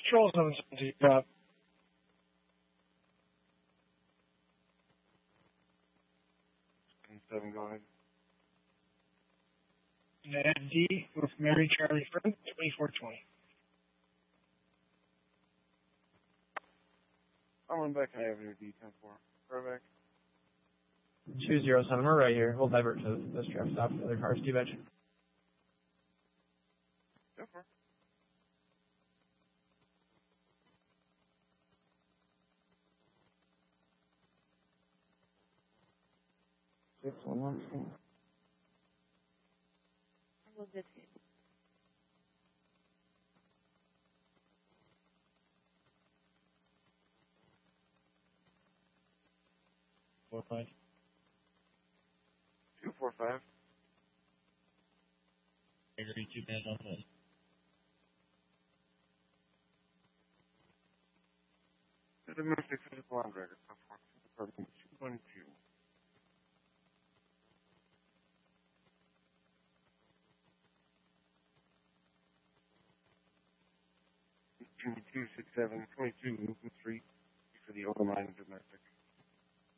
Control 770, drop. Seven, go ahead. And D with Mary Charlie Frank, 2420. I'm on back on Avenue D10-4. Right back. 207, we're right here. We'll divert to this traffic stop for the other cars. Do you Go for it. Six, one. We'll get it. Four, five. 245. Gregory, 2 bad on that. The domestic physical on record. 212. Jimmy 267, 22 Newton Street for the overnight domestic.